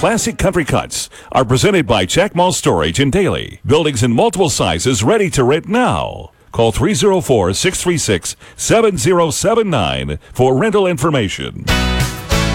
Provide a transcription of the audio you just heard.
classic country cuts are presented by Jack Mall Storage in Daly. Buildings in multiple sizes ready to rent now. Call 304-636-7079 for rental information.